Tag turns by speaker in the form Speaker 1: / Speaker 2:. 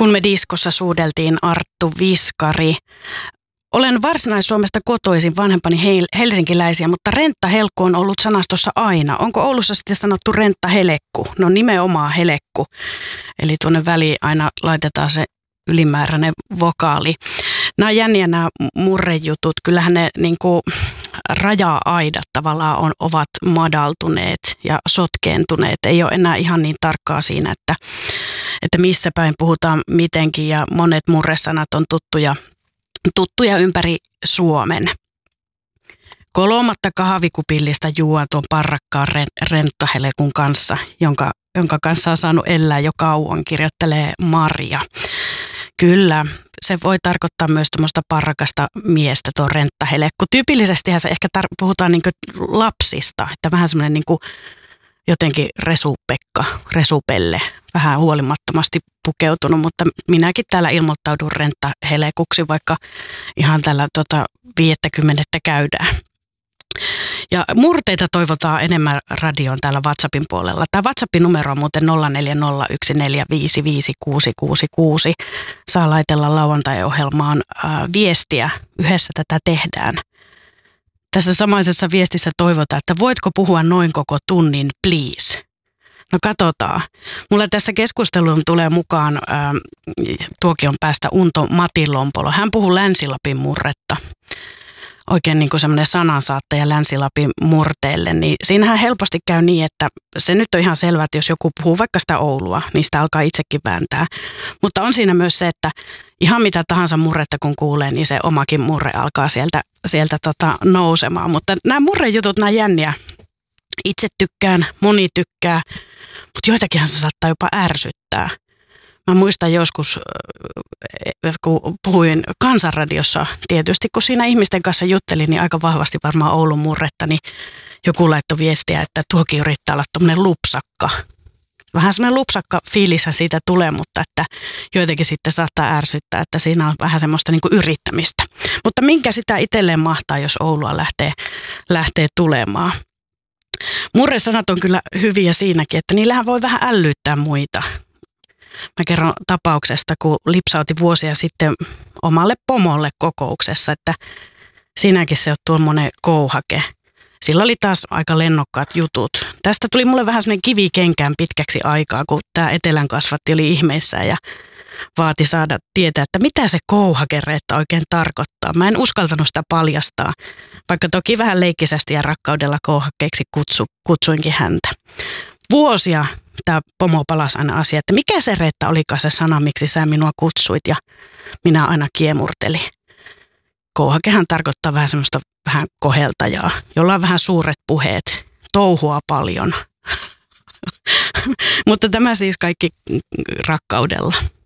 Speaker 1: kun me diskossa suudeltiin Arttu Viskari. Olen Varsinais-Suomesta kotoisin, vanhempani helsinkiläisiä, mutta renttahelkku on ollut sanastossa aina. Onko Oulussa sitten sanottu renttahelekku? No nimenomaan helekku. Eli tuonne väliin aina laitetaan se ylimääräinen vokaali. Nämä on jänniä nämä murrejutut. Kyllähän ne niin kuin raja-aidat tavallaan ovat madaltuneet ja sotkeentuneet. Ei ole enää ihan niin tarkkaa siinä, että missä päin puhutaan mitenkin, ja monet murresanat on tuttuja ympäri Suomen. 3. kahvikupillista juon tuon parrakkaan renttahelekun kanssa, jonka kanssa on saanut elää jo kauan, kirjoittelee Marja. Kyllä, se voi tarkoittaa myös tuommoista parrakasta miestä, tuo renttahelekku. Tyypillisestihän se ehkä puhutaan niinku lapsista, että vähän semmoinen niinku jotenkin resupekka, resupelle, vähän huolimattomasti pukeutunut, mutta minäkin täällä ilmoittaudun renttahelekuksi, vaikka ihan tällä 50 käydään. Ja murteita toivotaan enemmän radioon täällä WhatsAppin puolella. Tämä WhatsAppin numero on muuten 0401455666. Saa laitella lauantai-ohjelmaan viestiä. Yhdessä tätä tehdään. Tässä samaisessa viestissä toivotaan, että voitko puhua noin koko tunnin, please? No katsotaan. Mulla tässä keskusteluun tulee mukaan tuokion päästä Unto Matilompolo. Hän puhuu Länsi-Lapin murretta. Oikein niin kuin semmoinen sanansaattaja Länsi-Lapin murteelle, niin siinähän helposti käy niin, että se nyt on ihan selvää, että jos joku puhuu vaikka sitä Oulua, niin sitä alkaa itsekin vääntää. Mutta on siinä myös se, että ihan mitä tahansa murretta kun kuulee, niin se omakin murre alkaa sieltä nousemaan. Mutta nämä murrejutut, nämä jänniä. Itse tykkään, moni tykkää, mutta joitakinhan se saattaa jopa ärsyttää. Mä muistan joskus, kun puhuin Kansanradiossa, tietysti kun siinä ihmisten kanssa juttelin, niin aika vahvasti varmaan Oulun murretta, niin joku laittoi viestiä, että tuokin yrittää olla tommoinen lupsakka. Vähän semmoinen lupsakka fiilishän siitä tulee, mutta että joitakin sitten saattaa ärsyttää, että siinä on vähän semmoista niin kuin yrittämistä. Mutta minkä sitä itselleen mahtaa, jos Oulua lähtee tulemaan? Murresanat on kyllä hyviä siinäkin, että niillähän voi vähän ällyyttää muita. Mä kerron tapauksesta, kun lipsautin vuosia sitten omalle pomolle kokouksessa, että sinäkin se on tuommoinen kouhake. Sillä oli taas aika lennokkaat jutut. Tästä tuli mulle vähän semmoinen kivi kenkään pitkäksi aikaa, kun tämä etelän kasvatti oli ihmeissään ja vaati saada tietää, että mitä se kouhakereetta oikein tarkoittaa. Mä en uskaltanut sitä paljastaa, vaikka toki vähän leikkisästi ja rakkaudella kouhakkeeksi kutsuinkin häntä. Vuosia tämä pomo palasi aina asia, että mikä se Reetta olikaan se sana, miksi sä minua kutsuit, ja minä aina kiemurtelin. Kouhakehan tarkoittaa vähän semmoista vähän koheltajaa, jolla on vähän suuret puheet, touhua paljon. Mutta tämä siis kaikki rakkaudella.